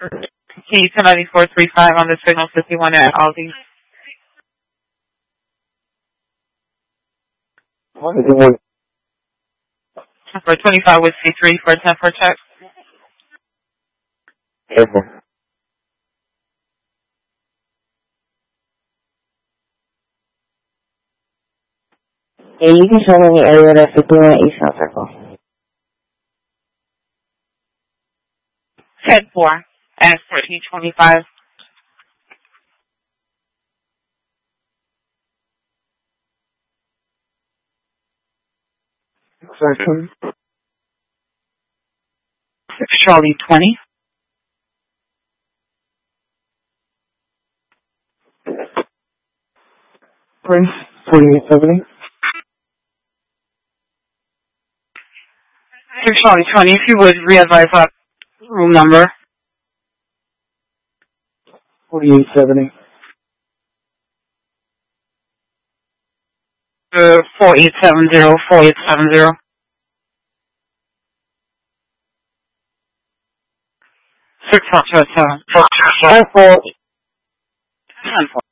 T-109435 on the signal 51 at Aldi. For 25 with C3 for 10 for check. Yeah, you can show me the area that's 51 Eastern Circle. 10-4 at 1425. Sorry. Charlie 20. 4870. Charlie 20, if you would re-advise that room number. 4870. 4870, 4870. 6 4 7. 10-4.